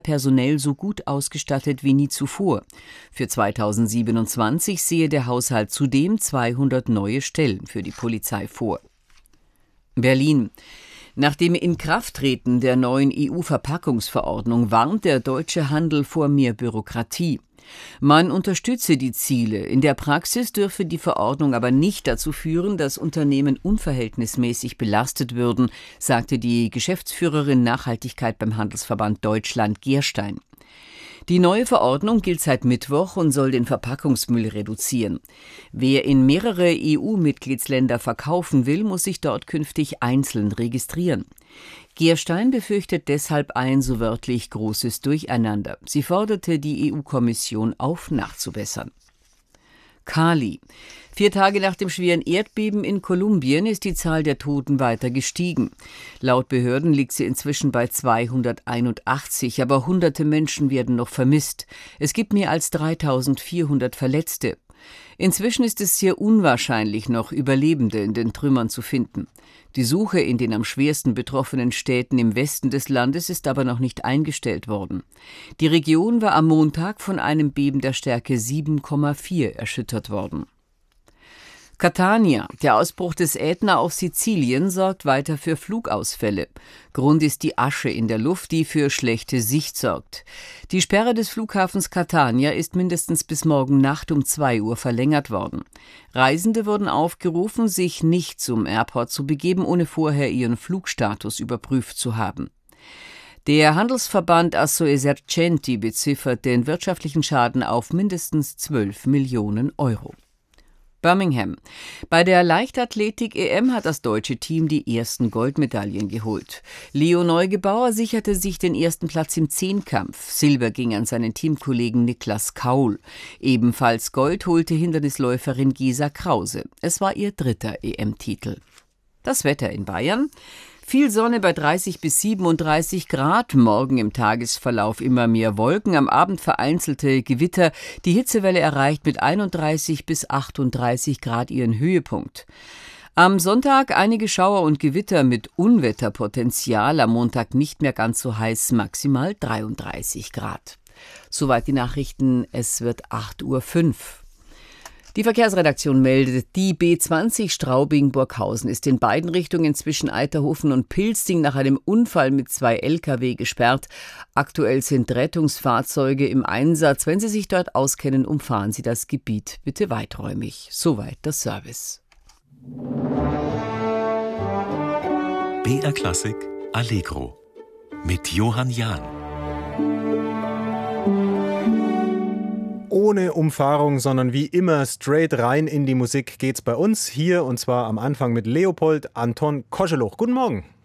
personell so gut ausgestattet wie nie zuvor. Für 2027 sehe der Haushalt zudem 200 neue Stellen für die Polizei vor. Berlin. Nach dem Inkrafttreten der neuen EU-Verpackungsverordnung warnt der deutsche Handel vor mehr Bürokratie. Man unterstütze die Ziele. In der Praxis dürfe die Verordnung aber nicht dazu führen, dass Unternehmen unverhältnismäßig belastet würden, sagte die Geschäftsführerin Nachhaltigkeit beim Handelsverband Deutschland Gerstein. Die neue Verordnung gilt seit Mittwoch und soll den Verpackungsmüll reduzieren. Wer in mehrere EU-Mitgliedsländer verkaufen will, muss sich dort künftig einzeln registrieren. Gerstein befürchtet deshalb ein, so wörtlich, großes Durcheinander. Sie forderte die EU-Kommission auf, nachzubessern. Cali. 4 Tage nach dem schweren Erdbeben in Kolumbien ist die Zahl der Toten weiter gestiegen. Laut Behörden liegt sie inzwischen bei 281, aber hunderte Menschen werden noch vermisst. Es gibt mehr als 3.400 Verletzte. Inzwischen ist es sehr unwahrscheinlich, noch Überlebende in den Trümmern zu finden. Die Suche in den am schwersten betroffenen Städten im Westen des Landes ist aber noch nicht eingestellt worden. Die Region war am Montag von einem Beben der Stärke 7,4 erschüttert worden. Catania. Der Ausbruch des Ätna auf Sizilien sorgt weiter für Flugausfälle. Grund ist die Asche in der Luft, die für schlechte Sicht sorgt. Die Sperre des Flughafens Catania ist mindestens bis morgen Nacht um 2 Uhr verlängert worden. Reisende wurden aufgerufen, sich nicht zum Airport zu begeben, ohne vorher ihren Flugstatus überprüft zu haben. Der Handelsverband Assoesercenti beziffert den wirtschaftlichen Schaden auf mindestens 12 Millionen Euro. Birmingham. Bei der Leichtathletik-EM hat das deutsche Team die ersten Goldmedaillen geholt. Leo Neugebauer sicherte sich den ersten Platz im Zehnkampf. Silber ging an seinen Teamkollegen Niklas Kaul. Ebenfalls Gold holte Hindernisläuferin Gesa Krause. Es war ihr 3. EM-Titel. Das Wetter in Bayern. Viel Sonne bei 30 bis 37 Grad, morgen im Tagesverlauf immer mehr Wolken, am Abend vereinzelte Gewitter. Die Hitzewelle erreicht mit 31 bis 38 Grad ihren Höhepunkt. Am Sonntag einige Schauer und Gewitter mit Unwetterpotenzial, am Montag nicht mehr ganz so heiß, maximal 33 Grad. Soweit die Nachrichten, es wird 8:05 Uhr. Die Verkehrsredaktion meldet, die B20 Straubing-Burghausen ist in beiden Richtungen zwischen Eiterhofen und Pilsting nach einem Unfall mit 2 Lkw gesperrt. Aktuell sind Rettungsfahrzeuge im Einsatz. Wenn Sie sich dort auskennen, umfahren Sie das Gebiet bitte weiträumig. Soweit das Service. BR Klassik Allegro mit Johann Jahn. Ohne Umfahrung, sondern wie immer straight rein in die Musik geht's bei uns hier, und zwar am Anfang mit Leopold Anton Koscheluch. Guten Morgen.